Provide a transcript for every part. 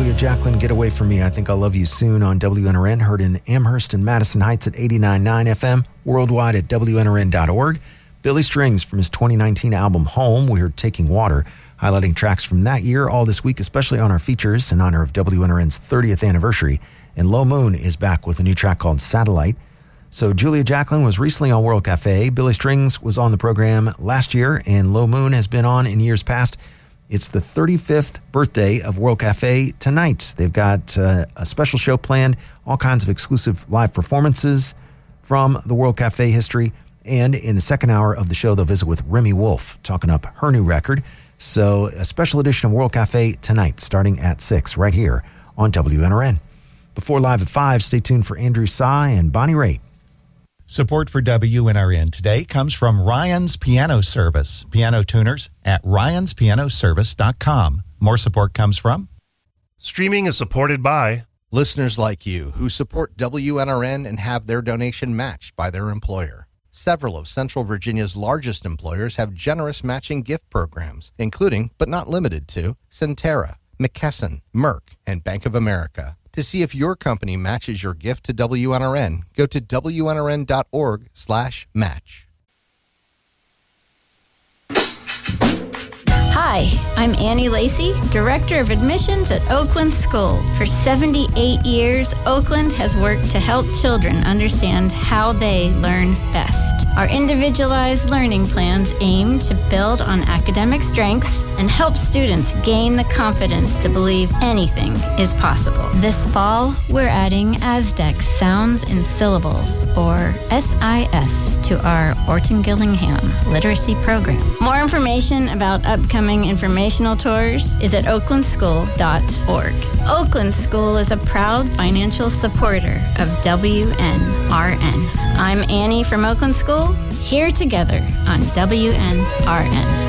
Julia Jacqueline, Get Away From Me. I Think I'll Love You Soon on WNRN. Heard in Amherst and Madison Heights at 89.9 FM. Worldwide at WNRN.org. Billy Strings from his 2019 album Home. We heard Taking Water, highlighting tracks from that year all this week, especially on our features in honor of WNRN's 30th anniversary. And Low Moon is back with a new track called Satellite. So Julia Jacqueline was recently on World Cafe. Billy Strings was on the program last year, and Low Moon has been on in years past. It's the 35th birthday of World Cafe tonight. They've got a special show planned, all kinds of exclusive live performances from the World Cafe history. And in the second hour of the show, they'll visit with Remy Wolf, talking up her new record. So a special edition of World Cafe tonight, starting at 6, right here on WNRN. Before Live at 5, stay tuned for Andrew Sy and Bonnie Raitt. Support for WNRN today comes from Ryan's Piano Service. Piano tuners at ryanspianoservice.com. More support comes from... Streaming is supported by... listeners like you who support WNRN and have their donation matched by their employer. Several of Central Virginia's largest employers have generous matching gift programs, including, but not limited to, Centera, McKesson, Merck, and Bank of America. To see if your company matches your gift to WNRN, go to WNRN.org/match. Hi, I'm Annie Lacey, Director of Admissions at Oakland School. For 78 years, Oakland has worked to help children understand how they learn best. Our individualized learning plans aim to build on academic strengths and help students gain the confidence to believe anything is possible. This fall, we're adding Aztec sounds and syllables, or SIS, to our Orton Gillingham literacy program. More information about upcoming informational tours is at oaklandschool.org. Oakland School is a proud financial supporter of WNRN. I'm Annie from Oakland School, here together on WNRN.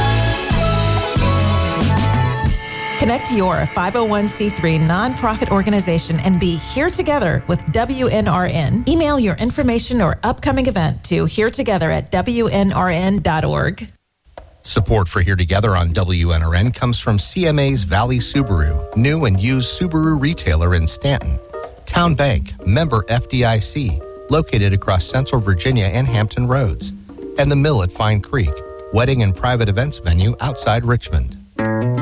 Connect your 501c3 nonprofit organization and be here together with WNRN. Email your information or upcoming event to hereTogether@WNRN.org. Support for Here Together on WNRN comes from CMA's Valley Subaru, new and used Subaru retailer in Stanton. Town Bank, member FDIC, located across Central Virginia and Hampton Roads. And the Mill at Fine Creek, wedding and private events venue outside Richmond.